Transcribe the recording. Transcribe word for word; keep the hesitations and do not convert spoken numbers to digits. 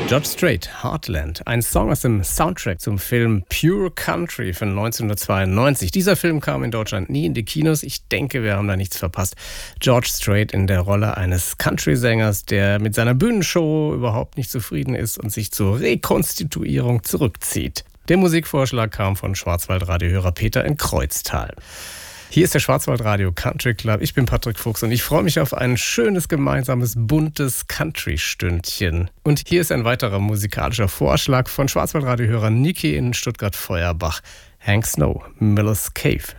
George Strait, Heartland, ein Song aus dem Soundtrack zum Film Pure Country von neunzehnhundertzweiundneunzig. Dieser Film kam in Deutschland nie in die Kinos. Ich denke, wir haben da nichts verpasst. George Strait in der Rolle eines Country-Sängers, der mit seiner Bühnenshow überhaupt nicht zufrieden ist und sich zur Rekonstituierung zurückzieht. Der Musikvorschlag kam von Schwarzwaldradio-Hörer Peter in Kreuztal. Hier ist der Schwarzwaldradio Country Club. Ich bin Patrick Fuchs und ich freue mich auf ein schönes, gemeinsames, buntes Country-Stündchen. Und hier ist ein weiterer musikalischer Vorschlag von Schwarzwaldradio-Hörer Niki in Stuttgart-Feuerbach. Hank Snow, Miller's Cave.